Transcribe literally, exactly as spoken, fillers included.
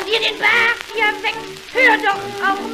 dir den Bart hier weg. Hör doch auf.